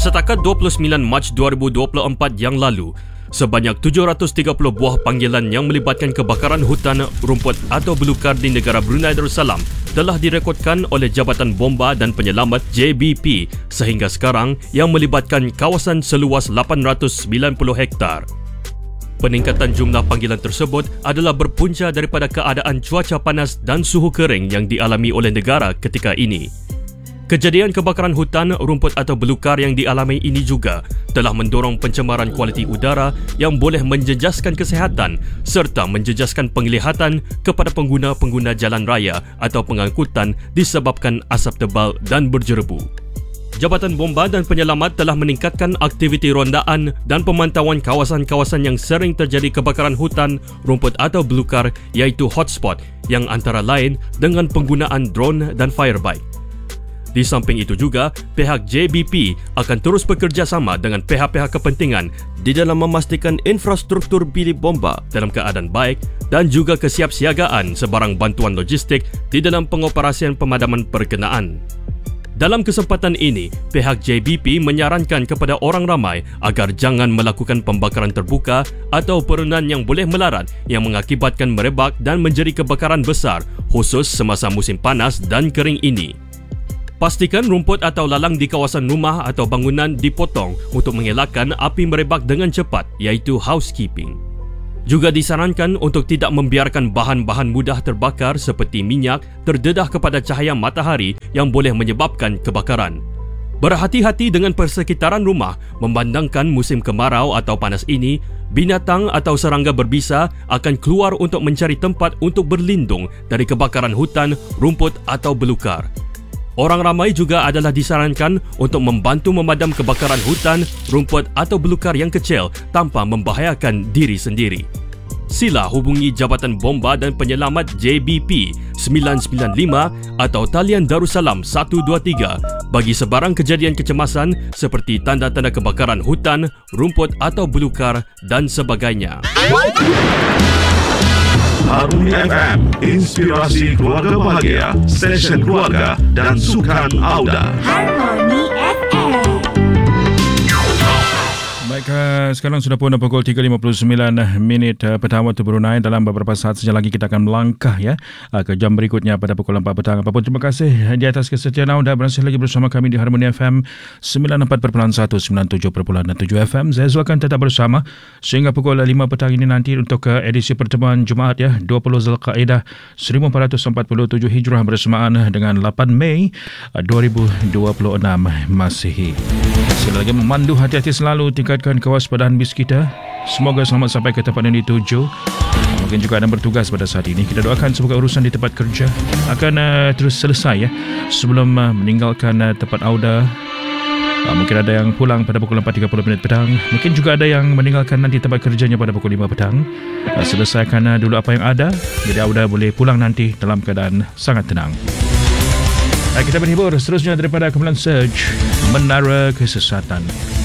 Setakat 29 Mac 2024 yang lalu, sebanyak 730 buah panggilan yang melibatkan kebakaran hutan, rumput atau belukar di negara Brunei Darussalam telah direkodkan oleh Jabatan Bomba dan Penyelamat JBP sehingga sekarang yang melibatkan kawasan seluas 890 hektar. Peningkatan jumlah panggilan tersebut adalah berpunca daripada keadaan cuaca panas dan suhu kering yang dialami oleh negara ketika ini. Kejadian kebakaran hutan, rumput atau belukar yang dialami ini juga telah mendorong pencemaran kualiti udara yang boleh menjejaskan kesihatan serta menjejaskan penglihatan kepada pengguna-pengguna jalan raya atau pengangkutan disebabkan asap tebal dan berjerebu. Jabatan Bomba dan Penyelamat telah meningkatkan aktiviti rondaan dan pemantauan kawasan-kawasan yang sering terjadi kebakaran hutan, rumput atau belukar iaitu hotspot yang antara lain dengan penggunaan drone dan firebike. Di samping itu juga, pihak JBP akan terus bekerjasama dengan pihak-pihak kepentingan di dalam memastikan infrastruktur bilik bomba dalam keadaan baik dan juga kesiapsiagaan sebarang bantuan logistik di dalam pengoperasian pemadaman berkenaan. Dalam kesempatan ini, pihak JBP menyarankan kepada orang ramai agar jangan melakukan pembakaran terbuka atau perunan yang boleh melarat yang mengakibatkan merebak dan menjadi kebakaran besar khusus semasa musim panas dan kering ini. Pastikan rumput atau lalang di kawasan rumah atau bangunan dipotong untuk mengelakkan api merebak dengan cepat iaitu housekeeping. Juga disarankan untuk tidak membiarkan bahan-bahan mudah terbakar seperti minyak terdedah kepada cahaya matahari yang boleh menyebabkan kebakaran. Berhati-hati dengan persekitaran rumah memandangkan musim kemarau atau panas ini, binatang atau serangga berbisa akan keluar untuk mencari tempat untuk berlindung dari kebakaran hutan, rumput atau belukar. Orang ramai juga adalah disarankan untuk membantu memadam kebakaran hutan, rumput atau belukar yang kecil tanpa membahayakan diri sendiri. Sila hubungi Jabatan Bomba dan Penyelamat JBP 995 atau talian Darussalam 123 bagi sebarang kejadian kecemasan seperti tanda-tanda kebakaran hutan, rumput atau belukar dan sebagainya. Harmoni FM, inspirasi keluarga bahagia, stesen keluarga dan sukan Auda. Harmoni FM. Baik, sekarang sudah pun pukul 3.59 petang waktu Brunei. Dalam beberapa saat saja lagi kita akan melangkah ke jam berikutnya pada pukul 4 petang. Apapun terima kasih di atas kesetiaan anda berhasil lagi bersama kami di Harmoni FM 94.1, 97.7 FM. Saya akan tetap bersama sehingga pukul 5 petang ini nanti untuk edisi pertemuan Jumaat 20 Zulkaidah 1447 Hijrah bersamaan dengan 8 Mei 2026 Masihi. Sekali lagi memandu, hati-hati selalu, tingkatkan kewaspadaan bis kita. Semoga selamat sampai ke tempat yang dituju. Mungkin juga anda bertugas pada saat ini. Kita doakan semoga urusan di tempat kerja akan terus selesai sebelum meninggalkan tempat Auda. Mungkin ada yang pulang pada pukul 4.30 petang. Mungkin juga ada yang meninggalkan nanti tempat kerjanya pada pukul 5 petang. Selesaikan dulu apa yang ada, jadi Auda boleh pulang nanti dalam keadaan sangat tenang. Kita berhibur seterusnya daripada Kumpulan Surge Menara Kesesatan.